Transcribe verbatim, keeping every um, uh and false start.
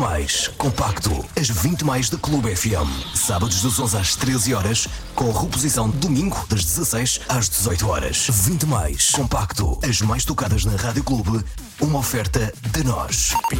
mais compacto. As vinte mais da Clube F M. Sábados das onze às treze horas, com reposição domingo das dezasseis às dezoito horas. vinte mais compacto. As mais tocadas na Rádio Clube. Uma oferta de nós.